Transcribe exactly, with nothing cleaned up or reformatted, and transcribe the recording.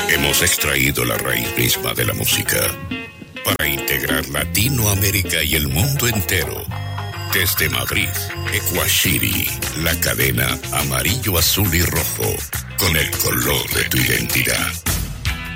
Hemos extraído la raíz misma de la música para integrar Latinoamérica y el mundo entero. Desde Madrid, Ecuashiri, la cadena amarillo, azul y rojo, con el color de tu identidad.